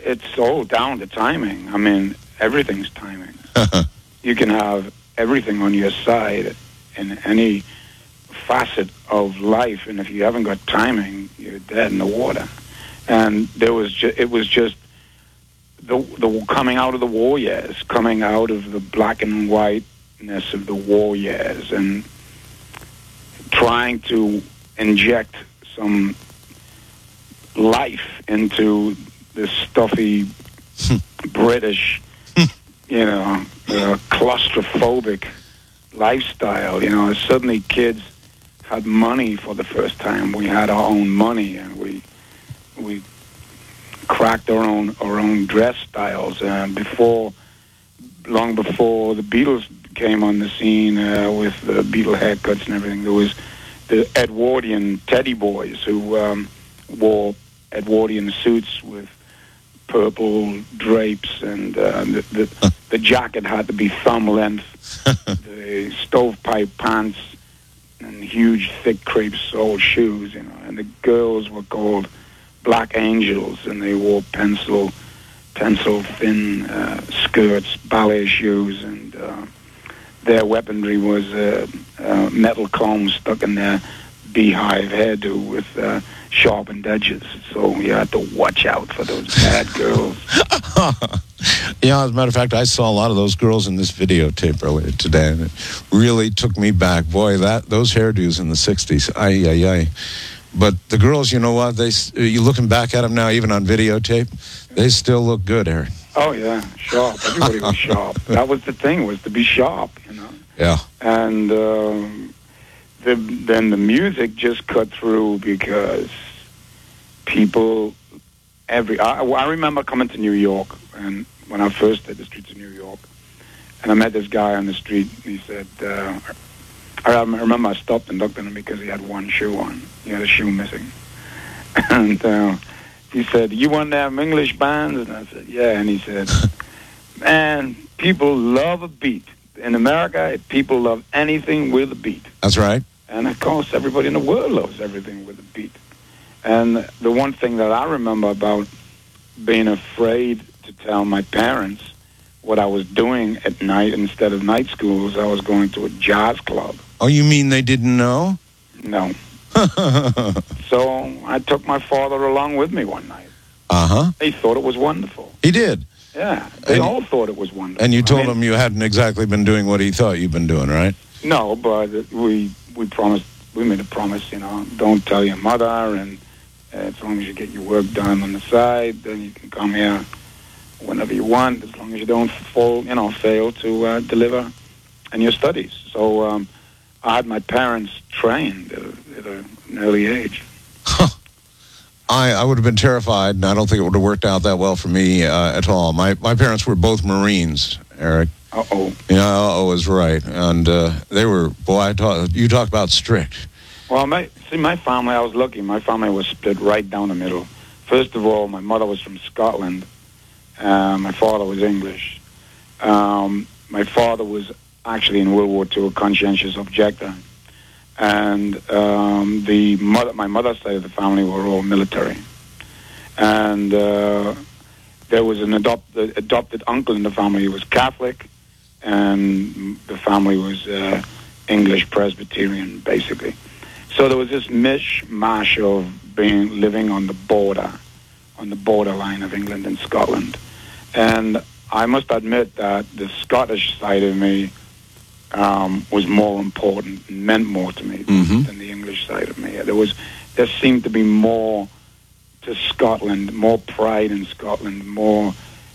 it's all down to timing. I mean, everything's timing. You can have everything on your side in any facet of life, and if you haven't got timing, you're dead in the water. And it was just the coming out of the war years, coming out of the black and whiteness of the war years, and trying to inject some life into this stuffy British, claustrophobic lifestyle. Suddenly kids had money for the first time. We had our own money, and we cracked our own dress styles. And long before the Beatles came on the scene with the Beatle haircuts and everything, there was the Edwardian teddy boys who wore Edwardian suits with purple drapes, and the jacket had to be thumb length, the stovepipe pants, and huge, thick crepe sole shoes, and the girls were called Black Angels, and they wore pencil thin skirts, ballet shoes, and their weaponry was metal combs stuck in their beehive hairdo with sharpened edges. So you had to watch out for those bad girls. Yeah, as a matter of fact, I saw a lot of those girls in this videotape earlier today, and it really took me back. Boy, those hairdos in the 60s, ay. But the girls, you know what? You looking back at them now, even on videotape, they still look good, Eric. Oh, yeah, sharp. Everybody was sharp. That was the thing, was to be sharp, Yeah. And then the music just cut through because people, I remember coming to New York, and when I first did the streets of New York, and I met this guy on the street, and he said, I remember I stopped and looked at him because he had one shoe on. He had a shoe missing. And he said, "You want to have English bands?" And I said, "Yeah." And he said, "Man, people love a beat. In America, people love anything with a beat." That's right. And, of course, everybody in the world loves everything with a beat. And the one thing that I remember about being afraid to tell my parents what I was doing at night instead of night schools, I was going to a jazz club. Oh, you mean they didn't know? No. So I took my father along with me one night. Uh-huh. He thought it was wonderful. He did? Yeah. They all thought it was wonderful. And you told him you hadn't exactly been doing what he thought you'd been doing, right? No, but we promised, we made a promise, don't tell your mother, and as long as you get your work done on the side, then you can come here whenever you want, as long as you don't fail to deliver in your studies. So I had my parents trained at an early age. I would have been terrified, and I don't think it would have worked out that well for me at all. My parents were both Marines, Eric. Uh-oh. Yeah, uh-oh is right. And they were, you talk about strict. Well, my family, I was lucky. My family was split right down the middle. First of all, my mother was from Scotland. My father was English. My father was actually in World War II a conscientious objector. And my mother's side of the family were all military. And there was an adopted uncle in the family who was Catholic, and the family was English Presbyterian, basically. So there was this mishmash of living on the borderline of England and Scotland. And I must admit that the Scottish side of me was more important and meant more to me than the English side of me. There seemed to be more to Scotland, more pride in Scotland, more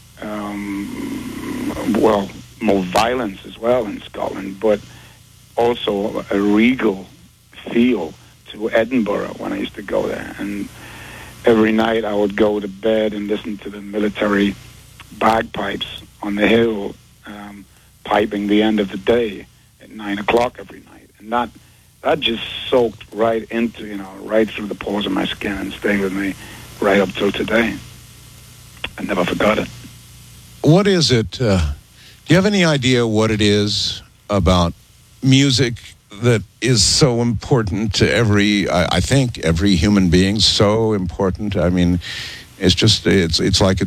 violence as well in Scotland, but also a regal feel to Edinburgh when I used to go there. And every night I would go to bed and listen to the military bagpipes on the hill, piping the end of the day at 9 o'clock every night. And that just soaked right into, right through the pores of my skin and stayed with me right up till today. I never forgot it. What is it, do you have any idea what it is about music that is so important to I think every human being, so important? I mean, it's just, it's like